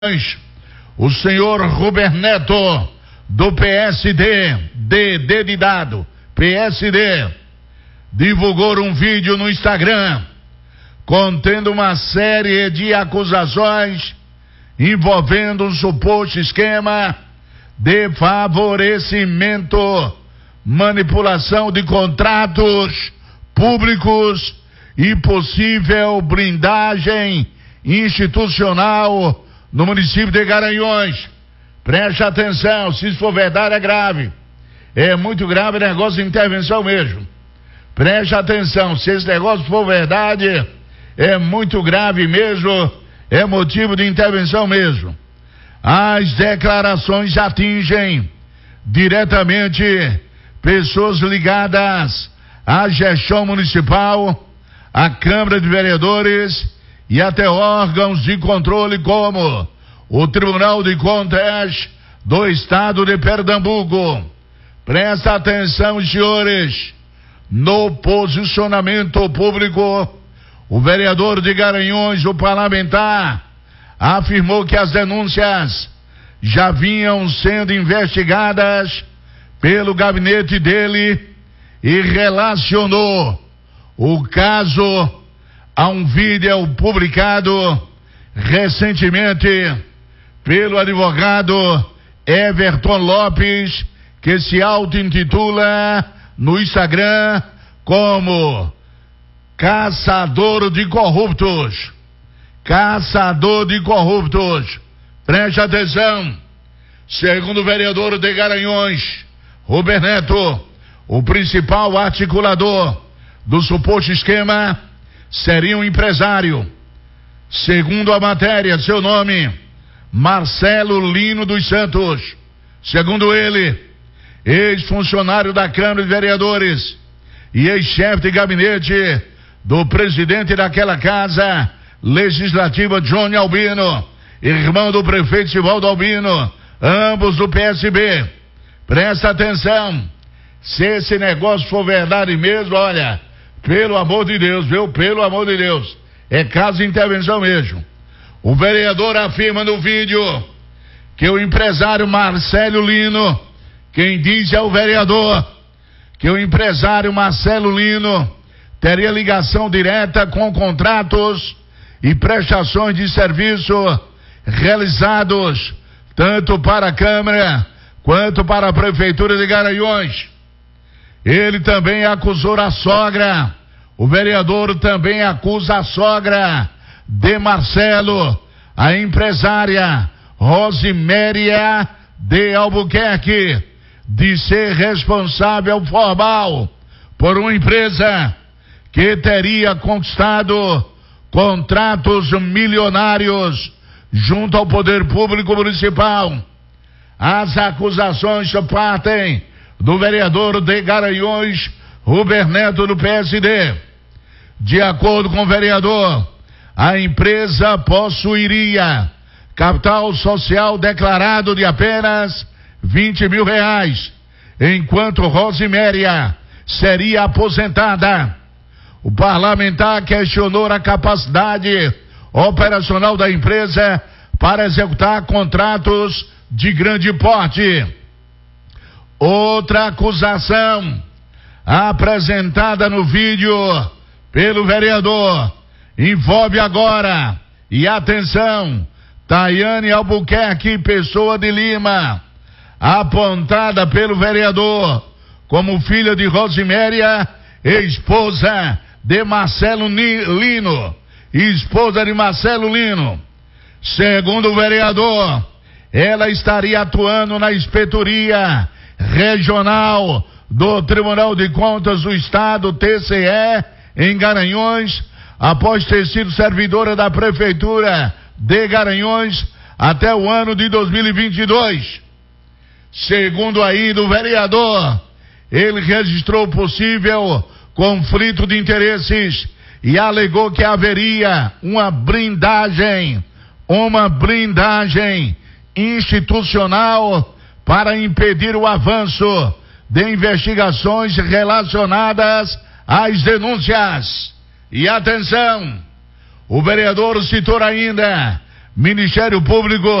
O senhor Ruber Neto, do PSD, de dado, PSD, divulgou um vídeo no Instagram contendo uma série de acusações envolvendo um suposto esquema de favorecimento, manipulação de contratos públicos e possível blindagem institucional no município de Garanhuns. Preste atenção, se isso for verdade é grave. É muito grave, é negócio de intervenção mesmo. Preste atenção, se esse negócio for verdade, é muito grave mesmo, é motivo de intervenção mesmo. As declarações atingem diretamente pessoas ligadas à gestão municipal, à Câmara de Vereadores e até órgãos de controle como o Tribunal de Contas do Estado de Pernambuco. Presta atenção, senhores, no posicionamento público, o vereador de Garanhuns, o parlamentar, afirmou que as denúncias já vinham sendo investigadas pelo gabinete dele e relacionou o caso a um vídeo publicado recentemente pelo advogado Everton Lopes, que se auto-intitula no Instagram como Caçador de Corruptos. Caçador de corruptos. Preste atenção. Segundo o vereador de Garanhuns, Ruber Neto, o principal articulador do suposto esquema seria um empresário. Segundo a matéria, seu nome, Marcelo Lino dos Santos. Segundo ele, ex-funcionário da Câmara de Vereadores e ex-chefe de gabinete do presidente daquela casa legislativa, Johnny Albino, irmão do prefeito Sivaldo Albino, ambos do PSB. Presta atenção, se esse negócio for verdade mesmo, olha, pelo amor de Deus, viu? Pelo amor de Deus, é caso de intervenção mesmo. O vereador afirma no vídeo que o empresário Marcelo Lino, quem diz é o vereador, que o empresário Marcelo Lino teria ligação direta com contratos e prestações de serviço realizados tanto para a Câmara quanto para a Prefeitura de Garanhuns. Ele também acusou a sogra, o vereador também acusa a sogra de Marcelo, a empresária Rosiméria de Albuquerque, de ser responsável formal por uma empresa que teria conquistado contratos milionários junto ao poder público municipal. As acusações partem do vereador de Garanhuns, Ruber Neto, do PSD. De acordo com o vereador, a empresa possuiria capital social declarado de apenas R$20 mil, enquanto Rosiméria seria aposentada. O parlamentar questionou a capacidade operacional da empresa para executar contratos de grande porte. Outra acusação apresentada no vídeo pelo vereador envolve agora, e atenção, Tayane Albuquerque Pessoa de Lima, apontada pelo vereador como filha de Rosiméria, esposa de Marcelo Lino, esposa de Marcelo Lino. Segundo o vereador, ela estaria atuando na inspetoria regional do Tribunal de Contas do Estado, TCE, em Garanhuns, após ter sido servidora da Prefeitura de Garanhuns até o ano de 2022. Segundo ainda o vereador, ele registrou possível conflito de interesses e alegou que haveria uma blindagem institucional para impedir o avanço de investigações relacionadas às denúncias. E atenção, o vereador citou ainda Ministério Público